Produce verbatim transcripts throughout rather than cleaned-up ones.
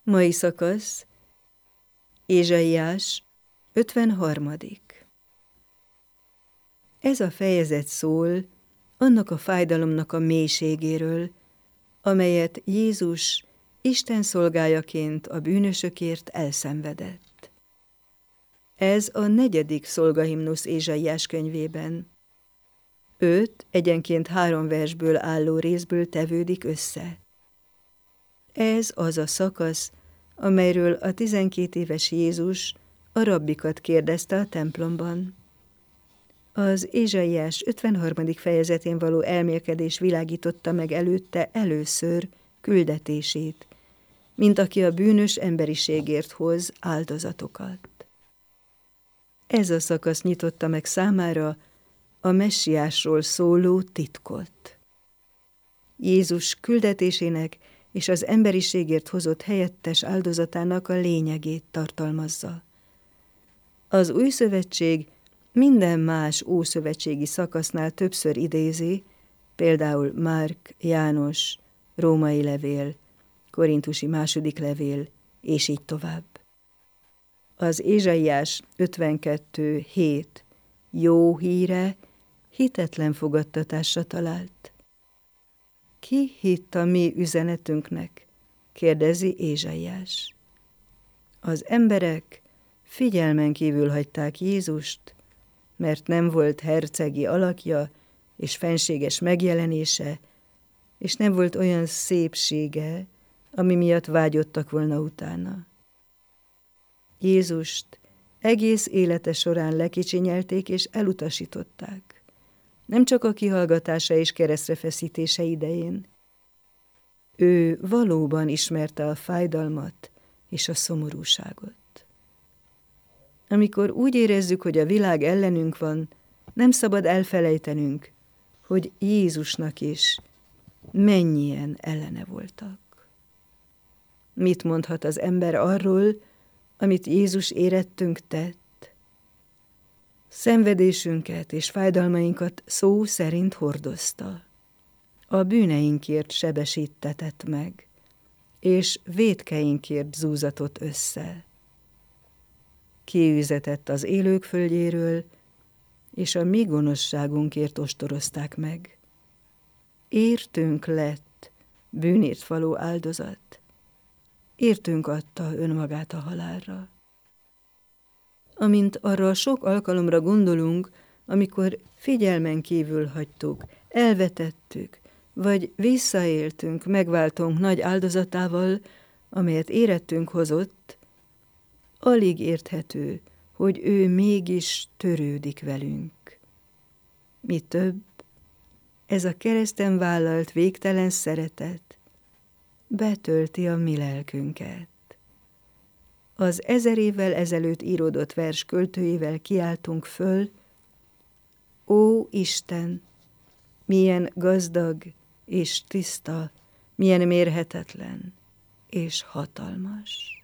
Mai szakasz, Ézsaiás ötvenharmadik. Ez a fejezet szól annak a fájdalomnak a mélységéről, amelyet Jézus Isten szolgájaként a bűnösökért elszenvedett. Ez a negyedik szolgahimnusz Ézsaiás könyvében. Öt egyenként három versből álló részből tevődik össze. Ez az a szakasz, amelyről a tizenkét éves Jézus a rabbikat kérdezte a templomban. Az Ézsaiás ötvenharmadik fejezetén való elmélkedés világította meg előtte először küldetését, mint aki a bűnös emberiségért hoz áldozatokat. Ez a szakasz nyitotta meg számára a messiásról szóló titkot. Jézus küldetésének és az emberiségért hozott helyettes áldozatának a lényegét tartalmazza. Az Új Szövetség minden más ószövetségi szakasznál többször idézi, például Márk, János, római levél, korintusi második levél, és így tovább. Az Ézsaiás ötvenkettő hét jó híre hitetlen fogadtatásra talált. Ki hitt a mi üzenetünknek? Kérdezi Ézsaiás. Az emberek figyelmen kívül hagyták Jézust, mert nem volt hercegi alakja és fenséges megjelenése, és nem volt olyan szépsége, ami miatt vágyottak volna utána. Jézust egész élete során lekicsinyelték és elutasították, nem csak a kihallgatása és keresztre feszítése idején. Ő valóban ismerte a fájdalmat és a szomorúságot. Amikor úgy érezzük, hogy a világ ellenünk van, nem szabad elfelejtenünk, hogy Jézusnak is mennyien ellene voltak. Mit mondhat az ember arról, amit Jézus érettünk tett? Szenvedésünket és fájdalmainkat szó szerint hordozta. A bűneinkért sebesítetett meg, és vétkeinkért zúzatott össze. Kiüzetett az élők földjéről, és a mi gonoszságunkért ostorozták meg. Értünk lett bűnért való áldozat, értünk adta önmagát a halálra. Amint arra a sok alkalomra gondolunk, amikor figyelmen kívül hagytuk, elvetettük, vagy visszaéltünk megváltónk nagy áldozatával, amelyet érettünk hozott, alig érthető, hogy ő mégis törődik velünk. Mi több, ez a kereszten vállalt végtelen szeretet betölti a mi lelkünket. Az ezer évvel ezelőtt íródott vers költőjével kiáltunk föl: Ó Isten, milyen gazdag és tiszta, milyen mérhetetlen és hatalmas.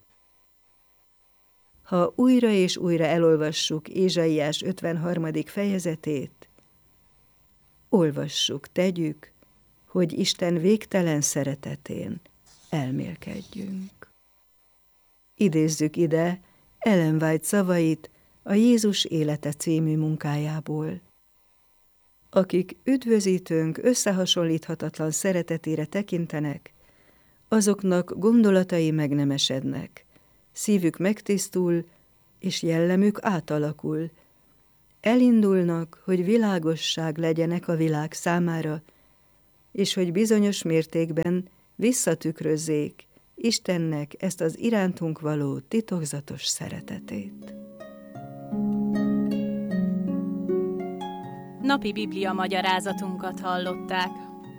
Ha újra és újra elolvassuk Ézsaiás ötvenharmadik fejezetét, olvassuk, tegyük, hogy Isten végtelen szeretetén elmélkedjünk. Idézzük ide Ellen White szavait a Jézus élete című munkájából. Akik üdvözítőnk összehasonlíthatatlan szeretetére tekintenek, azoknak gondolatai meg nem esednek, szívük megtisztul, és jellemük átalakul. Elindulnak, hogy világosság legyenek a világ számára, és hogy bizonyos mértékben visszatükrözzék Istennek ezt az irántunk való titokzatos szeretetét. Napi Biblia magyarázatunkat hallották.